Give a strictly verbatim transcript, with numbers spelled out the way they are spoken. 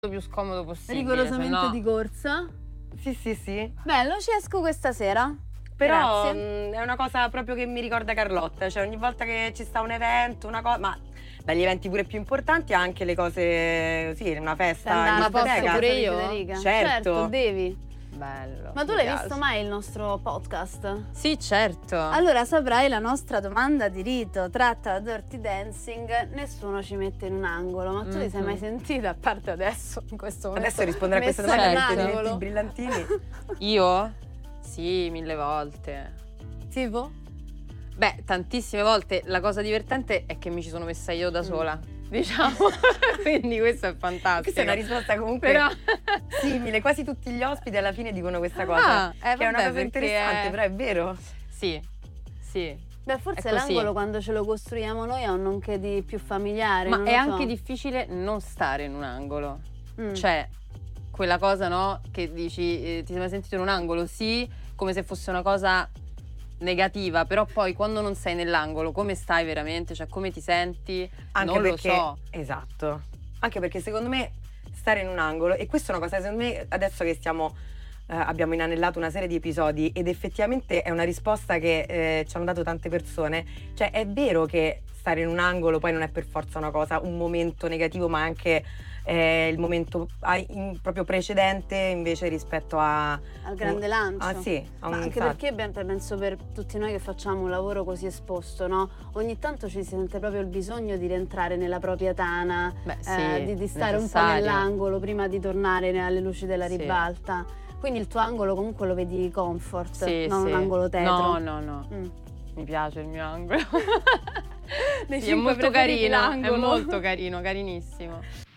più scomodo possibile. Rigorosamente no... di corsa. Sì, sì, sì. Bello, ci esco questa sera. Però mh, è una cosa proprio che mi ricorda Carlotta, cioè ogni volta che ci sta un evento, una cosa, ma dagli eventi pure più importanti anche le cose, sì, una festa in Ma posso discoteca. pure io? Certo. Certo, devi. Bello. Ma tu mi l'hai piace. visto mai il nostro podcast? Sì, certo. Allora saprai la nostra domanda di rito tratta da Dirty Dancing, nessuno ci mette in un angolo, ma tu Mm-hmm. ti sei mai sentita, a parte adesso, in questo momento? Adesso rispondere a questa messa domanda in con angolo? i brillantini. Io? Sì, mille volte. Tipo? Beh, tantissime volte. La cosa divertente è che mi ci sono messa io da sola, mm. diciamo. Quindi questo è fantastico. Questa è una risposta comunque Però... simile, quasi tutti gli ospiti alla fine dicono questa cosa. Ah, eh, che è una vabbè, cosa interessante, è... però è vero. Sì, sì. Beh, forse è così. l'angolo quando ce lo costruiamo noi ha un nonché di più familiare. Ma non è lo anche so. difficile non stare in un angolo. Mm. Cioè, quella cosa, no, che dici, eh, ti sei mai sentito in un angolo? Sì, come se fosse una cosa negativa, però poi quando non sei nell'angolo, come stai veramente? Cioè, come ti senti? Anche non perché, lo so. Esatto. Anche perché secondo me stare in un angolo, e questa è una cosa, secondo me, adesso che stiamo eh, abbiamo inanellato una serie di episodi ed effettivamente è una risposta che eh, ci hanno dato tante persone. Cioè, è vero che stare in un angolo poi non è per forza una cosa, un momento negativo, ma anche eh, il momento ah, in, proprio precedente invece rispetto a al grande lancio. Ah sì, a Ma un anche salto. perché ben- penso per tutti noi che facciamo un lavoro così esposto, no? Ogni tanto ci si sente proprio il bisogno di rientrare nella propria tana, Beh, sì, eh, di, di stare un po' necessario. nell'angolo prima di tornare alle luci della Sì. ribalta. Quindi il tuo angolo comunque lo vedi comfort, Sì, non sì. un angolo tetro. No, no, no. Mm. Mi piace il mio angolo. Dei Sì, è cinque molto preferiti carino, è l'angolo. molto carino, carinissimo.